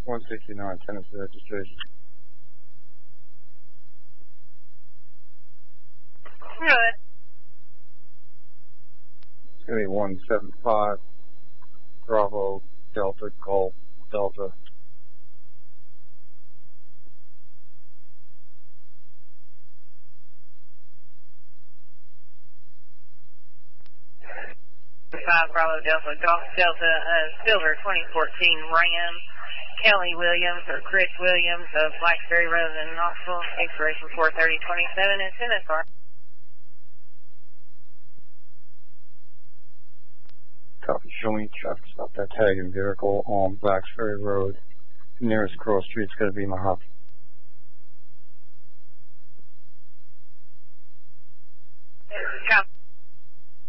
169, Tennessee registration. Good. It's going to be 175, Bravo, Delta, Golf, Delta. Bravo Delta, Golf Delta, Silver 2014 Ram, Kelly Williams or Chris Williams of Blacksburg Road in Knoxville, expiration 4/30/27 and NSR. Copy, show me traffic stop that tagging vehicle on Blacksburg Road. The nearest cross street's going to be Mahaffey.